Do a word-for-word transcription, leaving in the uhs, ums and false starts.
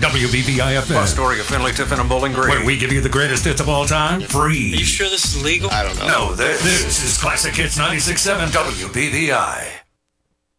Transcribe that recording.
W B V I F M. Astoria, Finley, Tiffin, and Bowling Green. Where we give you the greatest hits of all time, free. Are you sure this is legal? I don't know. No, this, this is Classic Hits ninety-six point seven W B V I.